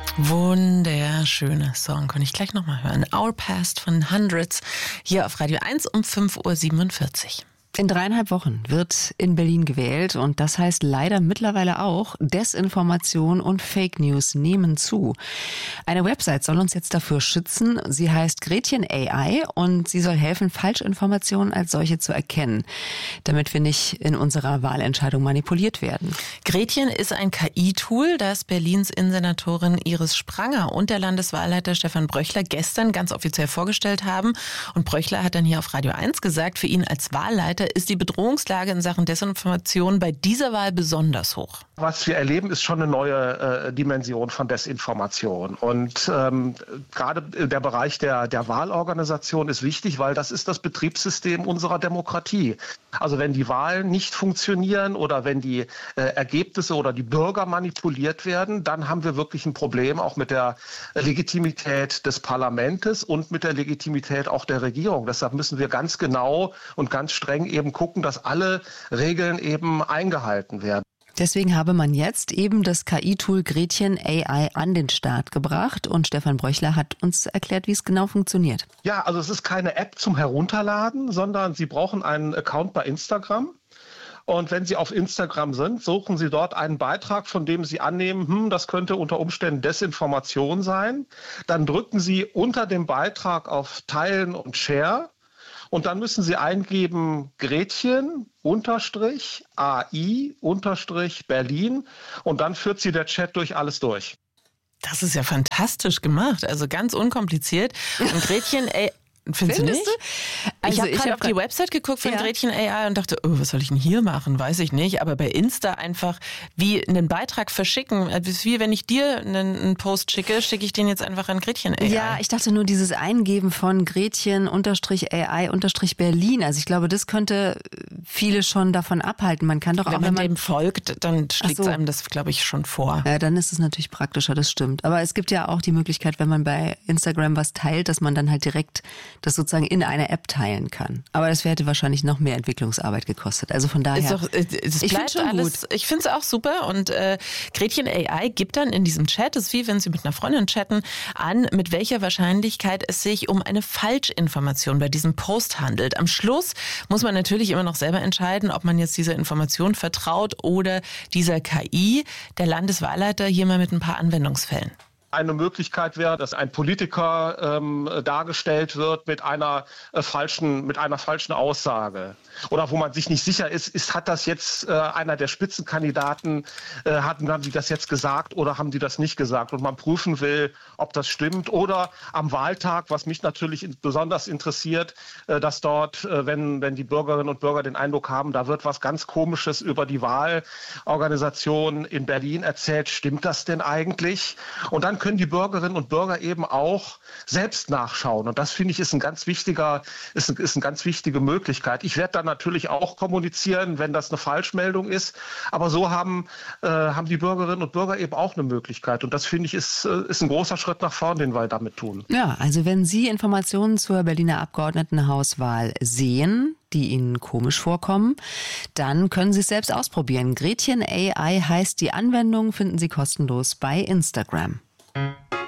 Wunderschöner Song, kann ich gleich nochmal hören. Our Past von Hundreds, hier auf Radio 1 um 5:47 Uhr. In 3,5 Wochen wird in Berlin gewählt und das heißt leider mittlerweile auch, Desinformation und Fake News nehmen zu. Eine Website soll uns jetzt dafür schützen. Sie heißt Gretchen AI und sie soll helfen, Falschinformationen als solche zu erkennen, damit wir nicht in unserer Wahlentscheidung manipuliert werden. Gretchen ist ein KI-Tool, das Berlins Innensenatorin Iris Spranger und der Landeswahlleiter Stefan Bröchler gestern ganz offiziell vorgestellt haben. Und Bröchler hat dann hier auf Radio 1 gesagt, für ihn als Wahlleiter ist die Bedrohungslage in Sachen Desinformation bei dieser Wahl besonders hoch. Was wir erleben, ist schon eine neue Dimension von Desinformation. Und gerade der Bereich der Wahlorganisation ist wichtig, weil das ist das Betriebssystem unserer Demokratie. Also wenn die Wahlen nicht funktionieren oder wenn die Ergebnisse oder die Bürger manipuliert werden, dann haben wir wirklich ein Problem auch mit der Legitimität des Parlaments und mit der Legitimität auch der Regierung. Deshalb müssen wir ganz genau und ganz streng eben gucken, dass alle Regeln eben eingehalten werden. Deswegen habe man jetzt eben das KI-Tool Gretchen AI an den Start gebracht und Stefan Bröchler hat uns erklärt, wie es genau funktioniert. Ja, also es ist keine App zum Herunterladen, sondern Sie brauchen einen Account bei Instagram. Und wenn Sie auf Instagram sind, suchen Sie dort einen Beitrag, von dem Sie annehmen, das könnte unter Umständen Desinformation sein. Dann drücken Sie unter dem Beitrag auf Teilen und Share. Und dann müssen Sie eingeben Gretchen-AI-Berlin und dann führt Sie der Chat durch alles durch. Das ist ja fantastisch gemacht, also ganz unkompliziert. Und Gretchen Findest du nicht? Also ich habe auf die Website geguckt von Gretchen AI und dachte, was soll ich denn hier machen? Weiß ich nicht. Aber bei Insta einfach wie einen Beitrag verschicken. Es ist wie wenn ich dir einen Post schicke, schicke ich den jetzt einfach an Gretchen AI. Ja, ich dachte nur dieses Eingeben von Gretchen-AI-Berlin. Also ich glaube, das könnte viele schon davon abhalten. Man kann doch auch, wenn man dem folgt, dann schlägt es einem das, glaube ich, schon vor. Ja, dann ist es natürlich praktischer, das stimmt. Aber es gibt ja auch die Möglichkeit, wenn man bei Instagram was teilt, dass man dann halt direkt das sozusagen in einer App teilen kann. Aber das hätte wahrscheinlich noch mehr Entwicklungsarbeit gekostet. Also von daher, es bleibt alles, ich finde es auch super. Und Gretchen AI gibt dann in diesem Chat, das ist wie wenn Sie mit einer Freundin chatten, an, mit welcher Wahrscheinlichkeit es sich um eine Falschinformation bei diesem Post handelt. Am Schluss muss man natürlich immer noch selber entscheiden, ob man jetzt dieser Information vertraut oder dieser KI. Der Landeswahlleiter hier mal mit ein paar Anwendungsfällen. Eine Möglichkeit wäre, dass ein Politiker dargestellt wird mit einer falschen Aussage. Oder wo man sich nicht sicher ist, hat das jetzt einer der Spitzenkandidaten, haben die das jetzt gesagt oder haben die das nicht gesagt? Und man prüfen will, ob das stimmt. Oder am Wahltag, was mich natürlich besonders interessiert, dass dort, wenn die Bürgerinnen und Bürger den Eindruck haben, da wird was ganz Komisches über die Wahlorganisation in Berlin erzählt, stimmt das denn eigentlich? Und dann können die Bürgerinnen und Bürger eben auch selbst nachschauen. Und das, finde ich, ist eine ganz wichtige Möglichkeit. Ich werde dann natürlich auch kommunizieren, wenn das eine Falschmeldung ist. Aber so haben die Bürgerinnen und Bürger eben auch eine Möglichkeit. Und das, finde ich, ist ein großer Schritt nach vorn, den wir damit tun. Ja, also wenn Sie Informationen zur Berliner Abgeordnetenhauswahl sehen, die Ihnen komisch vorkommen, dann können Sie es selbst ausprobieren. Gretchen AI heißt die Anwendung, finden Sie kostenlos bei Instagram.